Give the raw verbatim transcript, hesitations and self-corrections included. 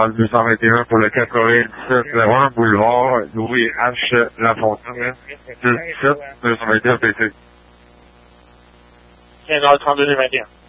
trente deux cent vingt et un pour le quatre-vingt-dix-sept zéro un boulevard Louis H. Lafontaine, dix-sept deux cent vingt et un P C. quinze heures trente-deux vingt et un.